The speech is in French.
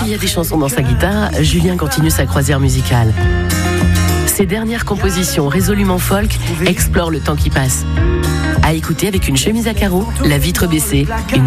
il y a des chansons dans sa guitare, Julien continue sa croisière musicale. Ses dernières compositions résolument folk explorent le temps qui passe. À écouter avec une chemise à carreaux, la vitre baissée, une